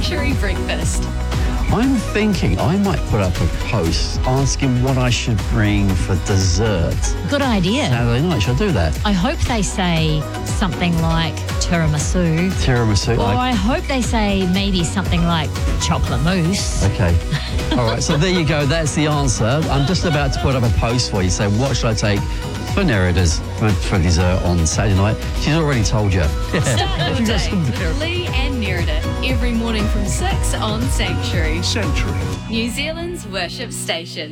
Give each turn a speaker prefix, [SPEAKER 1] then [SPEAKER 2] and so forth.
[SPEAKER 1] Sanctuary Breakfast.
[SPEAKER 2] I'm thinking I might put up a post asking what I should bring for dessert
[SPEAKER 3] Good idea.
[SPEAKER 2] Saturday night. Should I do that?
[SPEAKER 3] I hope they say something like tiramisu.
[SPEAKER 2] Tiramisu.
[SPEAKER 3] Or I hope they say maybe something like chocolate mousse.
[SPEAKER 2] Okay. All right. So there you go. That's the answer. I'm just about to put up a post for you. Say, what should I take for Nerida's for dessert on Saturday night? She's already told you.
[SPEAKER 1] Start your day with Lee and Nerida every morning from 6 on Sanctuary.
[SPEAKER 4] Sanctuary.
[SPEAKER 1] New Zealand's worship station.